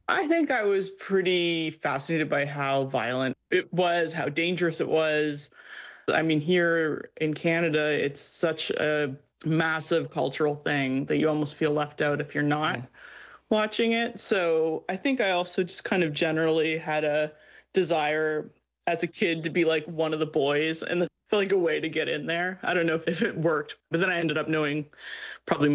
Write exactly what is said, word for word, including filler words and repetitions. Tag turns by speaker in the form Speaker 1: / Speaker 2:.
Speaker 1: I think I was pretty fascinated by how violent it was, how dangerous it was. I mean, here in Canada, it's such a massive cultural thing that you almost feel left out if you're not
Speaker 2: Yeah.
Speaker 1: watching it. So I think I also just kind of generally had a desire as a kid to be like one of the boys and the, like a way to get in there. I don't know if, if it worked, but then I ended up knowing probably